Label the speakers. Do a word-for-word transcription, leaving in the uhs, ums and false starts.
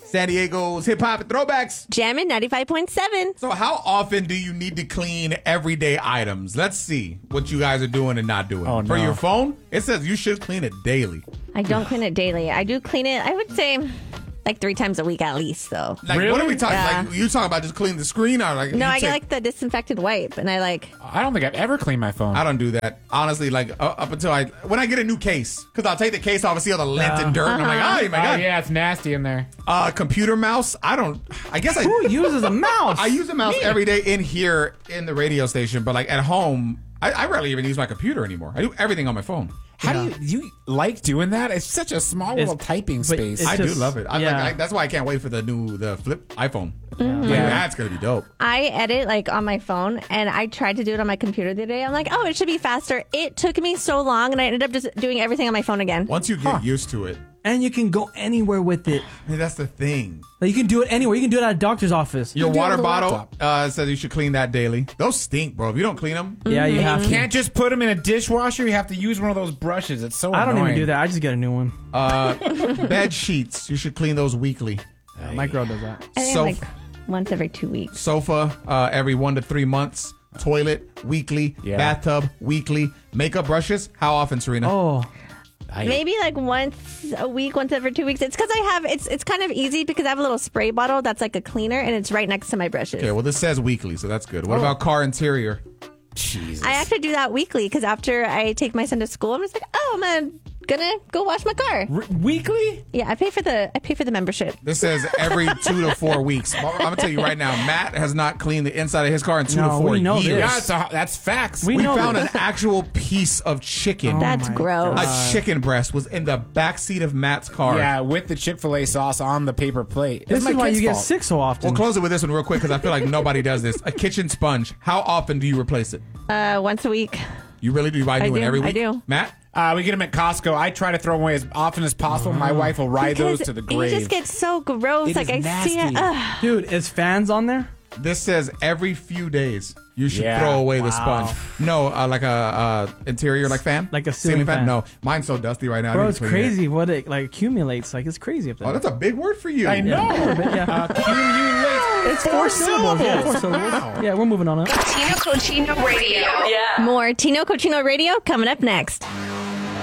Speaker 1: San Diego's hip hop and throwbacks.
Speaker 2: Jammin' ninety-five point seven.
Speaker 1: So how often do you need to clean everyday items? Let's see what you guys are doing and not doing.
Speaker 3: Oh, no.
Speaker 1: For your phone, it says you should clean it daily.
Speaker 2: I don't clean it daily. I do clean it, I would say, like three times a week at least, though.
Speaker 1: Like,
Speaker 3: Really?
Speaker 1: what are we talking?
Speaker 2: Yeah.
Speaker 1: Like, you talking about just cleaning the screen, or like?
Speaker 2: No,
Speaker 1: you
Speaker 2: I get
Speaker 1: take-
Speaker 2: like the disinfected wipe, and I like.
Speaker 3: I don't think I've ever cleaned my phone.
Speaker 1: I don't do that. Honestly, like uh, up until I when I get a new case, because I'll take the case off and see all the lint and dirt, and I'm like, oh my
Speaker 3: Oh,
Speaker 1: god.
Speaker 3: yeah, it's nasty in there.
Speaker 1: Uh, computer mouse. I don't. I guess I.
Speaker 4: Who uses a mouse?
Speaker 1: I use a mouse every day in here in the radio station, but like at home, I, I rarely even use my computer anymore. I do everything on my phone.
Speaker 3: How do you, you like doing that? It's such a small little
Speaker 4: It's-
Speaker 3: typing
Speaker 4: but
Speaker 3: space.
Speaker 4: it's
Speaker 1: I
Speaker 4: just-
Speaker 1: do love it. I,
Speaker 4: yeah.
Speaker 1: like, I, that's why I can't wait for the new the flip iPhone.
Speaker 2: Mm-hmm.
Speaker 1: Like, that's gonna be dope.
Speaker 2: I edit like on my phone, and I tried to do it on my computer the other day. I'm like, oh, it should be faster. It took me so long, and I ended up just doing everything on my phone again.
Speaker 1: Once you get used to it,
Speaker 4: And you can go anywhere with it.
Speaker 1: I mean, that's the thing.
Speaker 4: Like, you can do it anywhere. You can do it at a doctor's office.
Speaker 1: Your
Speaker 3: do it
Speaker 1: water
Speaker 3: on the
Speaker 1: bottle
Speaker 3: laptop.
Speaker 1: uh, says you should clean that daily. Those stink, bro. If you don't clean them,
Speaker 4: Yeah, you have
Speaker 3: You
Speaker 4: to.
Speaker 3: can't just put them in a dishwasher. You have to use one of those brushes. It's so
Speaker 4: I don't
Speaker 3: annoying.
Speaker 4: even do that. I just get a new one.
Speaker 1: uh, bed sheets, you should clean those weekly.
Speaker 4: My girl does that.
Speaker 2: I think
Speaker 1: So-
Speaker 2: like once every two weeks.
Speaker 1: Sofa uh, every one to three months. Toilet weekly.
Speaker 3: Yeah.
Speaker 1: Bathtub weekly. Makeup brushes. How often, Serena?
Speaker 4: Oh,
Speaker 3: I-
Speaker 2: Maybe like once a week, once every two weeks. It's because I have it's it's kind of easy because I have a little spray bottle that's like a cleaner, and it's right next to my brushes.
Speaker 1: Okay, well this says weekly, so that's good. What
Speaker 4: Oh.
Speaker 1: about car interior?
Speaker 3: Jesus.
Speaker 2: I actually do that weekly because after I take my son to school, I'm just like, oh, I'm gonna, gonna go wash my car.
Speaker 3: R- weekly?
Speaker 2: Yeah, I pay for the I pay for the membership.
Speaker 1: This says every two to four weeks. I'm gonna tell you right now, Matt has not cleaned the inside of his car in two
Speaker 4: No,
Speaker 1: to four
Speaker 4: we know
Speaker 1: years.
Speaker 4: this.
Speaker 3: Yeah, it's a, that's facts.
Speaker 4: We
Speaker 1: We
Speaker 4: know
Speaker 1: found
Speaker 4: this.
Speaker 1: an actual piece of chicken.
Speaker 2: That's
Speaker 4: my
Speaker 2: gross.
Speaker 1: a chicken breast was in the back seat of Matt's car.
Speaker 3: Yeah, with the Chick-fil-A sauce on the paper plate.
Speaker 4: this
Speaker 3: It's
Speaker 4: is
Speaker 3: my
Speaker 4: why
Speaker 3: kid's
Speaker 4: you get
Speaker 3: fault.
Speaker 4: sick so often.
Speaker 1: We'll close it with this one real quick because I feel like nobody does this. A kitchen sponge. How often do you replace it?
Speaker 2: Uh, once a week.
Speaker 1: You really do? You buy
Speaker 2: I
Speaker 1: new one
Speaker 2: do,
Speaker 1: every
Speaker 2: I
Speaker 1: week?
Speaker 2: do.
Speaker 1: Matt?
Speaker 3: Uh, we get them at Costco. I try to throw them away as often as possible. My wife will ride those
Speaker 2: Because
Speaker 3: to the grave.
Speaker 2: It just gets so gross.
Speaker 3: It
Speaker 2: like
Speaker 3: is
Speaker 2: I see it.
Speaker 3: nasty.
Speaker 2: Ugh.
Speaker 4: Dude, is fans on there?
Speaker 1: This says every few days you should
Speaker 3: Yeah.
Speaker 1: throw away the
Speaker 4: Wow.
Speaker 1: sponge. No, uh, like a uh, interior like fan,
Speaker 4: Like a ceiling fan.
Speaker 1: No, mine's so dusty right now. I
Speaker 4: Bro,
Speaker 1: need
Speaker 4: it's
Speaker 1: to clean it.
Speaker 4: crazy what it like accumulates. Like, it's crazy up there.
Speaker 1: Oh, that's a big word for you.
Speaker 3: I know.
Speaker 4: yeah.
Speaker 3: Accumulate.
Speaker 4: It's four syllables. Yeah, four syllables.
Speaker 3: Wow.
Speaker 4: Yeah, we're moving on up.
Speaker 5: Tino Cochino Radio. Yeah.
Speaker 2: More Tino Cochino Radio coming up next.